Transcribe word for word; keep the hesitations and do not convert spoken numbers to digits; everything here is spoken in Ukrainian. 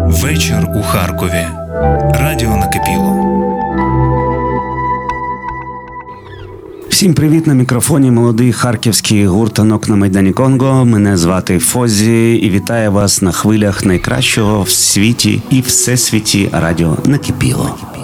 Вечір у Харкові. Радіо накипіло. Всім привіт, на мікрофоні молодий харківський гуртанок на Майдані Конго. Мене звати Фозі і вітаю вас на хвилях найкращого в світі і всесвіті радіо накипіло.